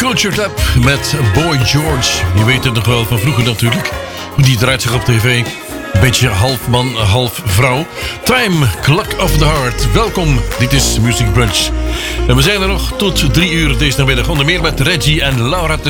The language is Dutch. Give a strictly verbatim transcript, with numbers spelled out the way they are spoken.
Culture Club met Boy George. Je weet het nog wel van vroeger natuurlijk. Hoe die draait zich op tv. Beetje half man, half vrouw. Time, Clock of the Heart. Welkom, dit is Music Brunch. En we zijn er nog tot drie uur deze namiddag. Onder meer met Reggie en Laura.